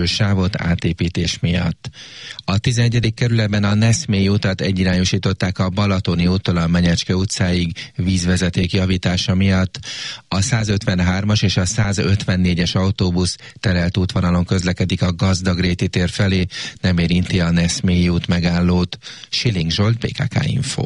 sávot átépítés miatt. A 11. kerületben a Neszmélyi utat egyirányosították a Balatoni úttól a Menyecske utcáig vízvezeték javítása miatt. A 153-as és a 154-es autóbusz terelt útvonalon közlekedik a Gazdagréti tér felé, nem érinti a Neszmélyi út megállót. Schilling Zsolt, PKK Info.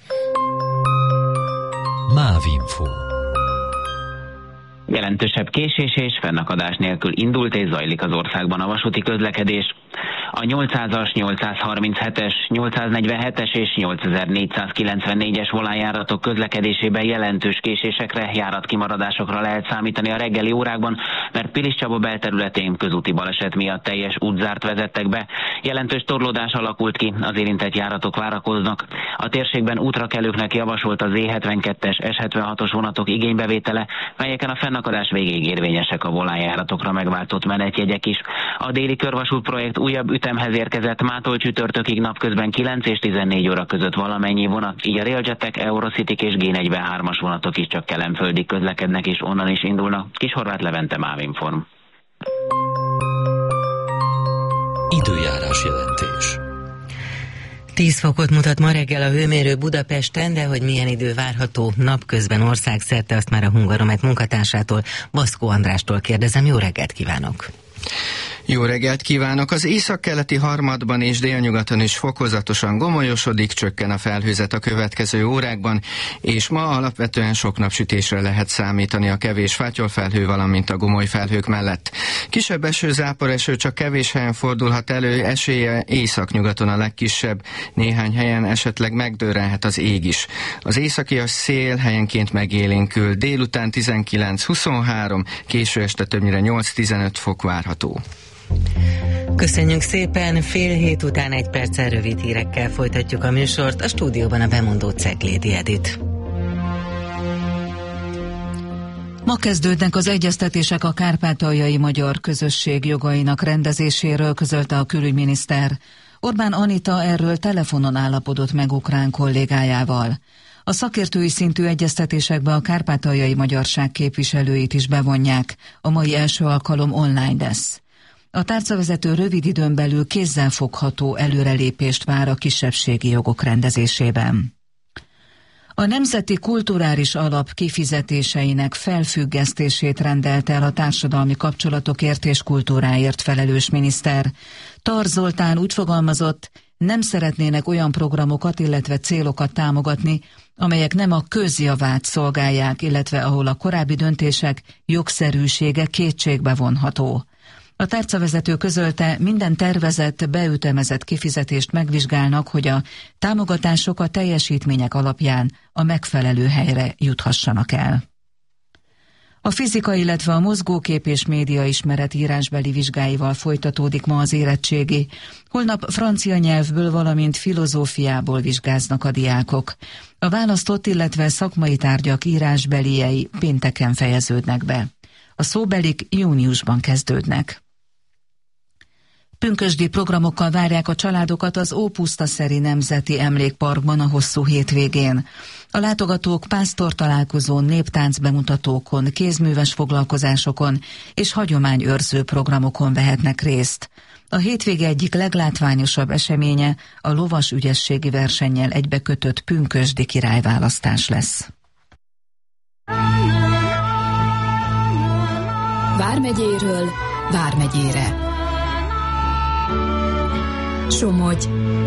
MÁV-info. Jelentősebb késés és fennakadás nélkül indult és zajlik az országban a vasúti közlekedés. A 800-as, 837-es, 847-es és 8494-es volánjáratok közlekedésében jelentős késésekre, járatkimaradásokra lehet számítani a reggeli órákban, mert Pilis Csaba belterületén közúti baleset miatt teljes útzárt vezettek be. Jelentős torlódás alakult ki, az érintett járatok várakoznak. A térségben útrakelőknek javasolt az E72-es, S76-os vonatok igénybevétele, melyeken a fennakadás végéig érvényesek a volánjáratokra megváltott menetjegyek is. A déli körvasút projekt újabb ütemhez érkezett, mától csütörtökig napközben 9 és 14 óra között valamennyi vonat, így a Railjetek, Eurocityk és G43-as vonatok is csak kelenföldig közlekednek és onnan is indulnak. Kishorváth Levente, MÁV-inform. Időjárás jelentés. 10 fokot mutat ma reggel a hőmérő Budapesten, de hogy milyen idő várható napközben országszerte, azt már a Hungaromet munkatársától, Baszkó Andrástól kérdezem. Jó reggelt kívánok! Jó reggelt kívánok! Az északkeleti harmadban és délnyugaton is fokozatosan gomolyosodik, csökken a felhőzet a következő órákban, és ma alapvetően sok napsütésre lehet számítani a kevés fátyolfelhő, valamint a gomolyfelhők mellett. Kisebb eső, záporeső csak kevés helyen fordulhat elő, esélye északnyugaton a legkisebb, néhány helyen esetleg megdőrelhet az ég is. Az északias szél helyenként megélénkül, délután 19-23, késő este többnyire 8-15 fok várható. Köszönjük szépen, 6:30 után 1 perccel rövid hírekkel folytatjuk a műsort, a stúdióban a bemondó Ceglédi Edit. Ma kezdődnek az egyeztetések a kárpátaljai magyar közösség jogainak rendezéséről, közölte a külügyminiszter. Orbán Anita erről telefonon állapodott meg ukrán kollégájával. A szakértői szintű egyeztetésekbe a kárpátaljai magyarság képviselőit is bevonják. A mai első alkalom online lesz. A tárcavezető rövid időn belül kézzelfogható előrelépést vár a kisebbségi jogok rendezésében. A Nemzeti Kulturális Alap kifizetéseinek felfüggesztését rendelte el a társadalmi kapcsolatokért és kultúráért felelős miniszter. Tar Zoltán úgy fogalmazott, nem szeretnének olyan programokat, illetve célokat támogatni, amelyek nem a közjavát szolgálják, illetve ahol a korábbi döntések jogszerűsége kétségbe vonható. A tárcavezető közölte, minden tervezett, beütemezett kifizetést megvizsgálnak, hogy a támogatások a teljesítmények alapján a megfelelő helyre juthassanak el. A fizika, illetve a mozgókép és média ismeret írásbeli vizsgáival folytatódik ma az érettségi. Holnap francia nyelvből, valamint filozófiából vizsgáznak a diákok. A választott, illetve szakmai tárgyak írásbeliei pénteken fejeződnek be. A szóbelik júniusban kezdődnek. Pünkösdi programokkal várják a családokat az Ópusztaszeri Nemzeti Emlékparkban a hosszú hétvégén. A látogatók pásztortalálkozón, néptánc bemutatókon, kézműves foglalkozásokon és hagyományőrző programokon vehetnek részt. A hétvége egyik leglátványosabb eseménye a lovas ügyességi versennyel egybekötött pünkösdi királyválasztás lesz. Vármegyéről Vármegyére. Somogy.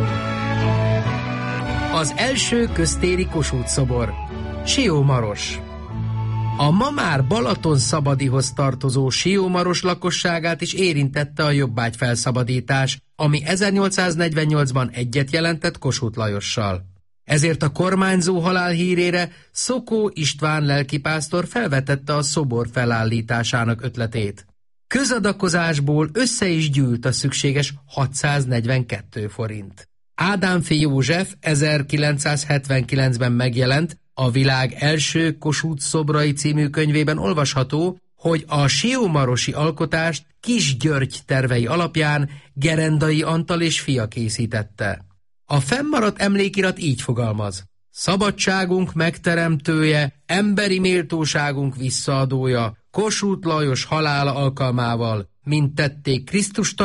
Az első köztéri Kossuth-szobor. Siómaros. A ma már Balaton-Szabadihoz tartozó Siómaros lakosságát is érintette a jobbágy felszabadítás, ami 1848-ban egyet jelentett Kossuth Lajossal. Ezért a kormányzó halálhírére Szokó István lelkipásztor felvetette a szobor felállításának ötletét. Közadakozásból össze is gyűlt a szükséges 642 forint. Ádám-fi József 1979-ben megjelent, a világ első Kossuth szobrai című könyvében olvasható, hogy a siómarosi alkotást Kis György tervei alapján Gerendai Antal és fia készítette. A fennmaradt emlékirat így fogalmaz: szabadságunk megteremtője, emberi méltóságunk visszaadója, Kossuth Lajos halála alkalmával mint tették Krisztus